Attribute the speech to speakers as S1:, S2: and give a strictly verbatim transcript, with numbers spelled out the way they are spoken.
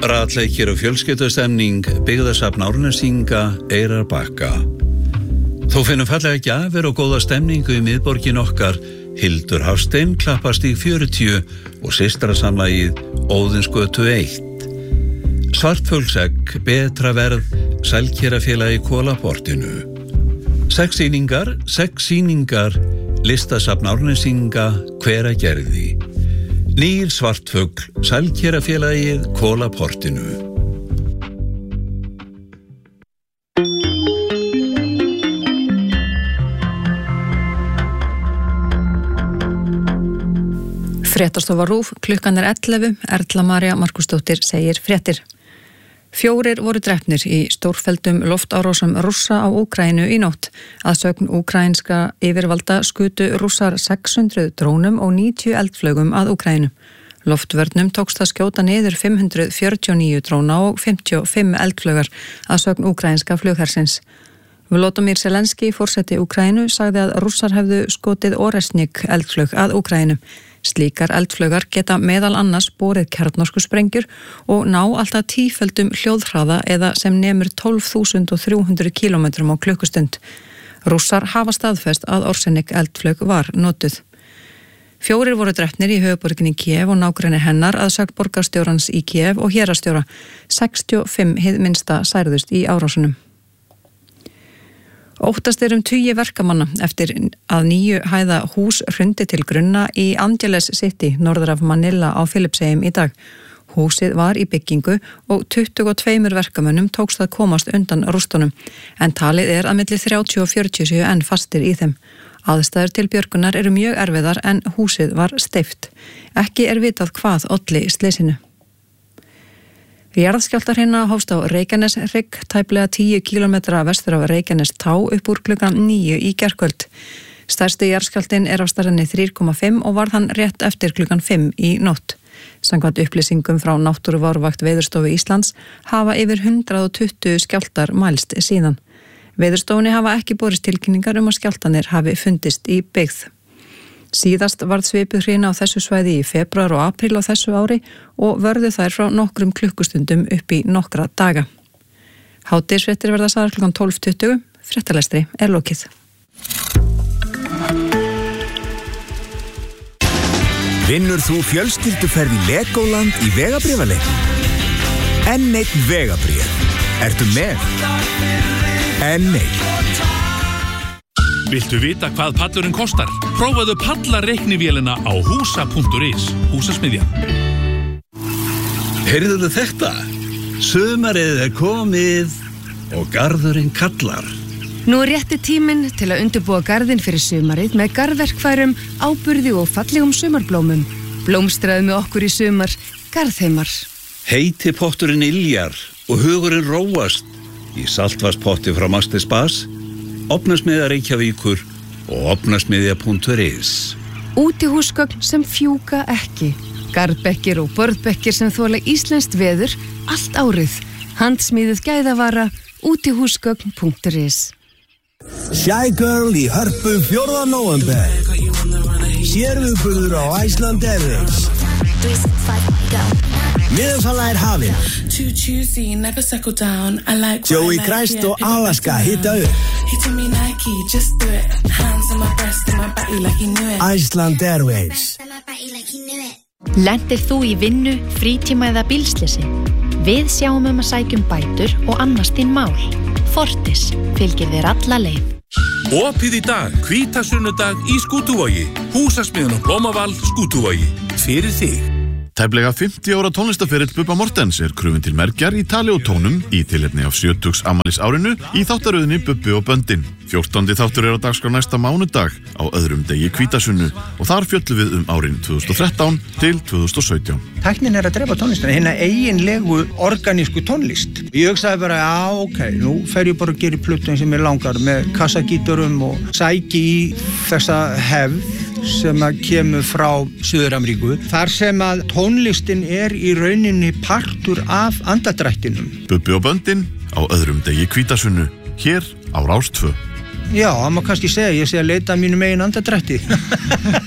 S1: Ratleikir og fjölskyldustemning, byggðasafn Árnesinga, Eyrarbakka. Þó finnum fallega gjafir og góða stemningu í miðborgin okkar, Hildur Hafstein, Klappastíg fjörutíu og systrasamlagið Óðinsgötu eitt. Svartfuglsegg, betra verð, Sælkerafélagi Kólaportinu. Sex sýningar, sex sýningar, listasafn Árnesinga, Hveragerði. Nýr svartfugl, Sælkerafélagið Kólaportinu.
S2: Fréttastofa RÚV, klukkan er ellefu, Erla María Markúsdóttir segir fréttir. Fjórir voru drepnir í stórfelldum loftárásum Rússa á Úkraínu í nótt. Að sögn úkraínska yfirvalda skutu Rússar sex hundruð drónum og níutíu eldflaugum að Úkraínu. Loftvörnum tókst að skjóta niður fimm hundruð fjörutíu og níu dróna og fimmtíu og fimm eldflaugar að sögn úkraínska flughersins. Volodymyr Zelenský, forseti Úkraínu, sagði að Rússar hefðu skotið Oresnik eldflaug að Úkraínu. Slíkar eldflaugar geta meðal annars borið kjarnorkusprengjur og ná alltaf tíföldum hljóðhraða eða sem nemur tólf þúsund þrjú hundruð kílómetrum á klukkustund. Rússar hafa staðfest að Oresnik eldflaug var notuð. Fjórir voru drepnir í höfuðborginni Kiev og nágrenni hennar að sögn borgarstjórans í Kiev og hérastjóra. sextíu og fimm hið minnsta særðust í árásunum. Óttast er um tugi verkamanna eftir að níu hæða hús hrundi til grunna í Angeles City, norður af Manila á Filippseyjum í dag. Húsið var í byggingu og tuttugu og tveimur verkamönnum tókst að komast undan rústunum, en talið er að milli þrjátíu og fjörutíu séu enn fastir í þeim. Aðstæður til björgunar eru mjög erfiðar en húsið var steypt. Ekki er vitað hvað olli slysinu. Jarðskjálftahrina hófst á Reykjaneshrygg, tæplega tíu kílómetra vestur af Reykjanestá upp úr klukkan níu í gærkvöld. Stærsti jarðskjálftinn er á stærðinni þrjú komma fimm og varð hann rétt eftir klukkan fimm í nótt. Samkvæmt upplýsingum frá Náttúruvárvakt Veðurstofu Íslands hafa yfir hundrað og tuttugu skjálftar mælst síðan. Veðurstofunni hafa ekki borist tilkynningar um að skjálftanir hafi fundist í byggð. Síðast varð svipuð hrina á þessu svæði í febrúar og apríl á þessu ári og vörðu þær frá nokkrum klukkustundum upp í nokkra daga. Hádegisfréttir verða sagðar klukkan tólf tuttugu, fréttalestri er lokið.
S3: Vinnur þú fjölskylduferð í Legoland í vegabréfaleiknum? Enn einn vegabréf. Ertu með? Enn einn.
S4: Viltu vita hvað pallurinn kostar? Prófaðu pallarreiknivélina á húsa punktur is. Húsasmiðja.
S1: Heyrðuðu þetta? Sumarið er komið og garðurinn kallar.
S5: Nú er rétti tíminn til að undirbúa garðinn fyrir sumarið með garðverkfærum, áburði og fallegum sumarblómum. Blómstraðu með okkur í sumar, Garðheimar.
S1: Heiti potturinn iljar og hugurinn róast í saltvarspotti frá Master Spas, Opnasmiðja Reykjavíkur og opnasmiðja punktur is.
S5: Útihúsgögn sem fjúka ekki. Garðbekkir og borðbekkir sem þola íslenskt veður allt árið. Handsmíðuð gæðavara, útihúsgögn punktur is.
S6: Shy Girl í Hörpu fjórða nóvember. Sérviðburður á Iceland Airways. Miðasala er hafin. Joey Christ og Alaska hitta upp. Iceland Airways.
S7: Lentir þú í vinnu, frítíma eða bílslysi? Við sjáum um að sækjum bætur og annast þín mál. Fortis fylgir þér alla leið.
S4: Opið í dag, hvítasunnudag í Skútuvogi. Húsasmiðjan og Blómaval, Skútuvogi. Fyrir þig.
S8: Tæplega fimmtíu ára tónlistaferill Bubba Mortens er krufinn til mergjar í tali og tónum í tilefni af sjötugs afmælis árinu í þáttaröðinni Bubbi og böndin. fjórtándi þáttur er á dagskrá næsta mánudag á öðrum degi hvítasunnu og þar fjöllum við um árin tvö þúsund og þrettán til tvö þúsund og sautján.
S9: Tæknin er að drepa tónlistina, hérna eiginlegu organísku tónlist. Ég hugsaði bara, já, ok, nú fer ég bara að gera plötu sem ég langar með kassagítarum og sæki í þessa hefð sem að kemur frá Suður-Ameríku. Þar sem að tónlistin er í rauninni partur af andadrættinum.
S8: Bubbi og böndin á öðrum degi hvítasunnu, hér á Rás tvö.
S9: Já, það má kannski segja, ég sé að leita að mínum eigin andadrætti.